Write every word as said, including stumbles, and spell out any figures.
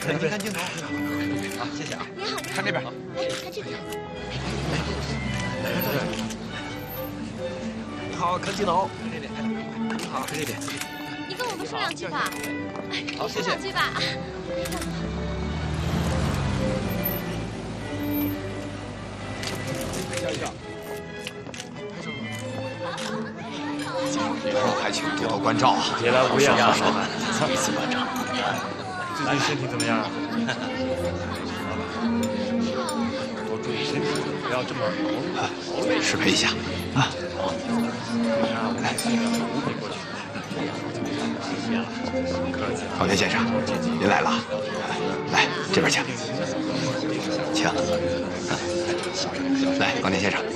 看您看镜头。好，谢谢啊。 你好， 看这边。 哎，看这个。 你好，看镜头。看这边，看这边。你好，看这边。 你跟我们说两句吧。 好，谢谢。 说两句吧。 笑一笑。 以后还请多多关照啊！ 别来无恙啊！ 第一次关照。 最近身体怎么样？多注意身体，不要这么劳累。 失陪一下啊！ 来，你过去。 高天先生，您来了，来这边请，请。来，高天先生。